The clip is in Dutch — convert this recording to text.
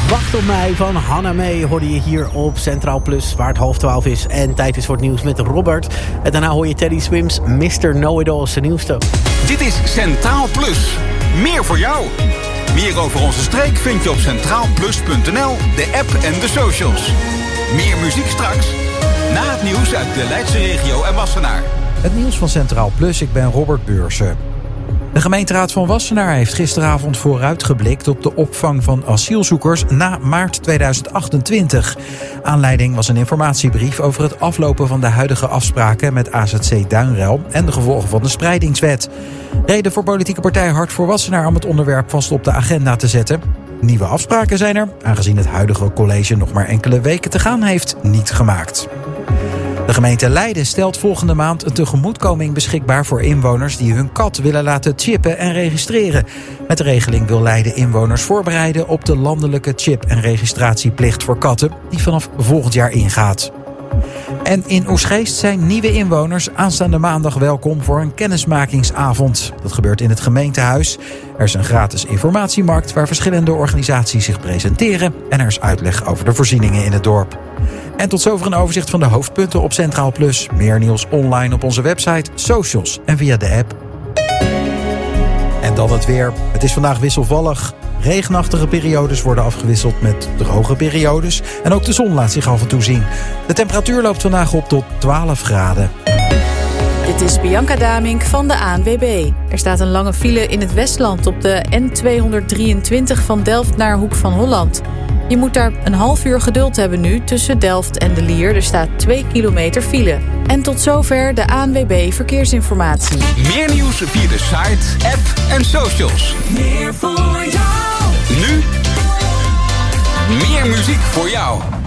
Wacht op mij van Hannah May hoorde je hier op Centraal Plus, waar het 11:30 is. En tijd is voor het nieuws met Robert. En daarna hoor je Teddy Swims, Mr. Know-It-All, zijn nieuwste. Dit is Centraal Plus. Meer voor jou. Meer over onze streek vind je op centraalplus.nl, de app en de socials. Meer muziek straks. Na het nieuws uit de Leidse regio en Wassenaar. Het nieuws van Centraal Plus, ik ben Robert Beursen. De gemeenteraad van Wassenaar heeft gisteravond vooruitgeblikt op de opvang van asielzoekers na maart 2028. Aanleiding was een informatiebrief over het aflopen van de huidige afspraken met AZC Duinrel en de gevolgen van de spreidingswet. Reden voor politieke partij Hart voor Wassenaar om het onderwerp vast op de agenda te zetten. Nieuwe afspraken zijn er, aangezien het huidige college nog maar enkele weken te gaan heeft, niet gemaakt. De gemeente Leiden stelt volgende maand een tegemoetkoming beschikbaar voor inwoners die hun kat willen laten chippen en registreren. Met de regeling wil Leiden inwoners voorbereiden op de landelijke chip- en registratieplicht voor katten die vanaf volgend jaar ingaat. En in Oegstgeest zijn nieuwe inwoners aanstaande maandag welkom voor een kennismakingsavond. Dat gebeurt in het gemeentehuis. Er is een gratis informatiemarkt waar verschillende organisaties zich presenteren en er is uitleg over de voorzieningen in het dorp. En tot zover een overzicht van de hoofdpunten op Centraal Plus. Meer nieuws online op onze website, socials en via de app. En dan het weer. Het is vandaag wisselvallig. Regenachtige periodes worden afgewisseld met droge periodes. En ook de zon laat zich af en toe zien. De temperatuur loopt vandaag op tot 12 graden. Dit is Bianca Damink van de ANWB. Er staat een lange file in het Westland op de N223 van Delft naar Hoek van Holland. Je moet daar een half uur geduld hebben nu tussen Delft en De Lier. Er staat 2 kilometer file. En tot zover de ANWB Verkeersinformatie. Meer nieuws via de site, app en socials. Meer voor jou. Nu meer muziek voor jou.